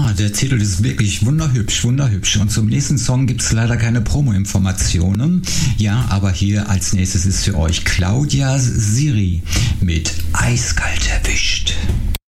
Ja, der Titel ist wirklich wunderhübsch, wunderhübsch. Und zum nächsten Song gibt es leider keine Promo-Informationen. Ja, aber hier als nächstes ist für euch Claudia Siri mit Eiskalt erwischt.